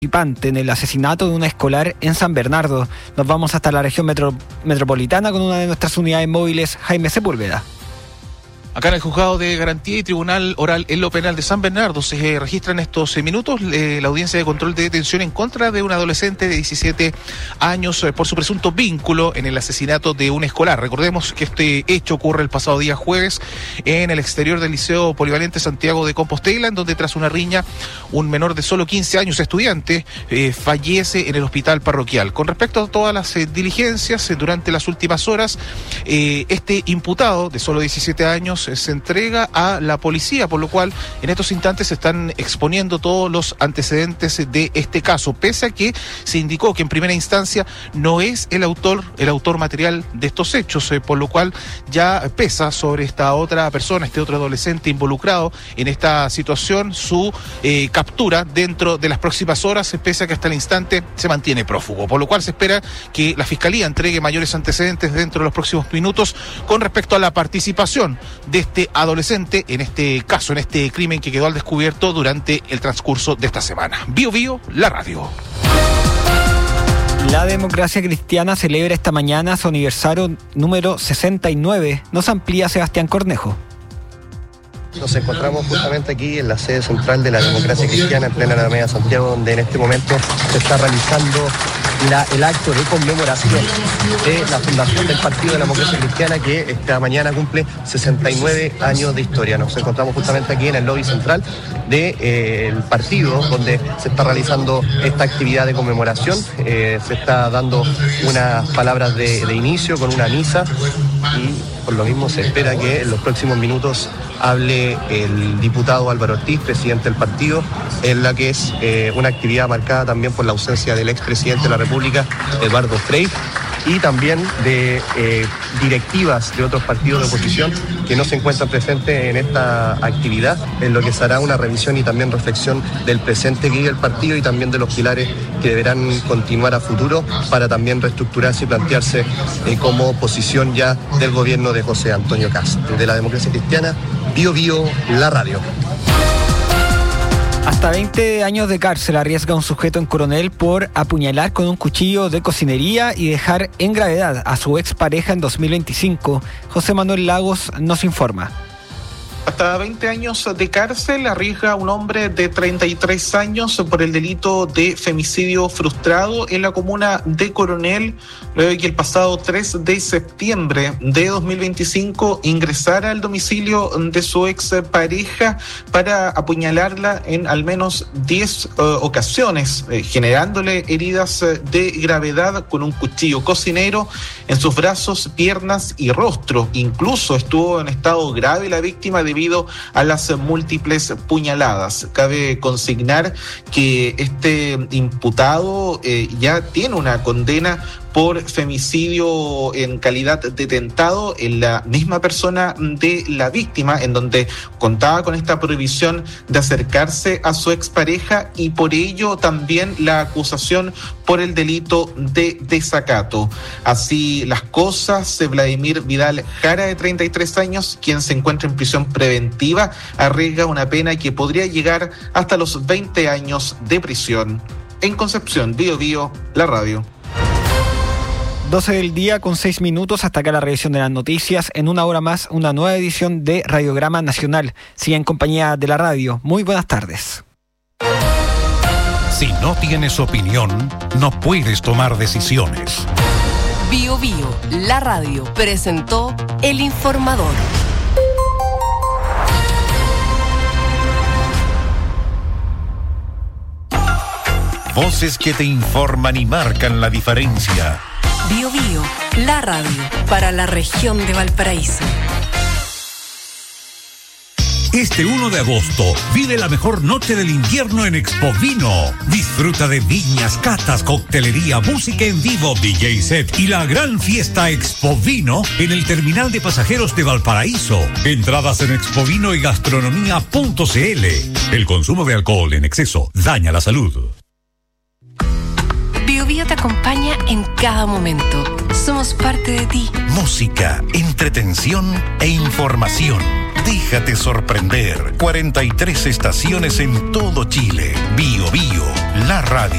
participante en el asesinato de una escolar en San Bernardo. Nos vamos hasta la región metropolitana con una de nuestras unidades móviles, Jaime Sepúlveda. Acá en el Juzgado de Garantía y Tribunal Oral en lo Penal de San Bernardo se registran estos minutos la audiencia de control de detención en contra de un adolescente de 17 años por su presunto vínculo en el asesinato de un escolar. Recordemos que este hecho ocurre el pasado día jueves en el exterior del Liceo Polivalente Santiago de Compostela, en donde tras una riña un menor de solo 15 años, estudiante, fallece en el hospital parroquial. Con respecto a todas las diligencias durante las últimas horas, este imputado de solo 17 años se entrega a la policía, por lo cual en estos instantes se están exponiendo todos los antecedentes de este caso, pese a que se indicó que en primera instancia no es el autor material de estos hechos, por lo cual ya pesa sobre esta otra persona, este otro adolescente involucrado en esta situación, su captura dentro de las próximas horas, pese a que hasta el instante se mantiene prófugo, por lo cual se espera que la Fiscalía entregue mayores antecedentes dentro de los próximos minutos con respecto a la participación de este adolescente en este caso, en este crimen que quedó al descubierto durante el transcurso de esta semana. Bio Bio, la radio. La Democracia Cristiana celebra esta mañana su aniversario número 69. Nos amplía Sebastián Cornejo. Nos encontramos justamente aquí en la sede central de la Democracia Cristiana, en plena Alameda Santiago, donde en este momento se está realizando el acto de conmemoración de la fundación del Partido de la Democracia Cristiana, que esta mañana cumple 69 años de historia. Nos encontramos justamente aquí en el lobby central del partido, donde se está realizando esta actividad de conmemoración. Se está dando unas palabras de inicio con una misa, y por lo mismo se espera que en los próximos minutos hable el diputado Álvaro Ortiz, presidente del partido, en la que es una actividad marcada también por la ausencia del expresidente de la República, Eduardo Frei, y también de directivas de otros partidos de oposición que no se encuentran presentes en esta actividad, en lo que será una revisión y también reflexión del presente que vive el partido y también de los pilares que deberán continuar a futuro para también reestructurarse y plantearse como posición ya del gobierno de José Antonio Kast. De la Democracia Cristiana, Bio Bio, la radio. Hasta 20 años de cárcel arriesga un sujeto en Coronel por apuñalar con un cuchillo de cocinería y dejar en gravedad a su expareja en 2025. José Manuel Lagos nos informa. Hasta 20 años de cárcel arriesga un hombre de 33 años por el delito de femicidio frustrado en la comuna de Coronel, luego de que el pasado 3 de septiembre de 2025 ingresara al domicilio de su expareja para apuñalarla en al menos 10 ocasiones, generándole heridas de gravedad con un cuchillo cocinero en sus brazos, piernas y rostro. Incluso estuvo en estado grave la víctima debido a las múltiples puñaladas. Cabe consignar que este imputado ya tiene una condena por femicidio en calidad de tentado en la misma persona de la víctima, en donde contaba con esta prohibición de acercarse a su expareja, y por ello también la acusación por el delito de desacato. Así las cosas, Vladimir Vidal Jara, de 33 años, quien se encuentra en prisión preventiva, arriesga una pena que podría llegar hasta los 20 años de prisión. En Concepción, Bio Bio, la radio. 12 del día con 6 minutos, hasta acá la revisión de las noticias. En una hora más, una nueva edición de Radiograma Nacional. Sigue en compañía de la radio. Muy buenas tardes. Si no tienes opinión, no puedes tomar decisiones. Bio Bio, la radio, presentó El Informador. Voces que te informan y marcan la diferencia. Bio Bio, la radio para la región de Valparaíso. Este 1 de agosto vive la mejor noche del invierno en Expovino. Disfruta de viñas, catas, coctelería, música en vivo, DJ set y la gran fiesta Expovino en el terminal de pasajeros de Valparaíso. Entradas en expovino y gastronomía.cl. El consumo de alcohol en exceso daña la salud. Bio Bio te acompaña en cada momento. Somos parte de ti. Música, entretención e información. Déjate sorprender. 43 estaciones en todo Chile. Bio Bio, la radio.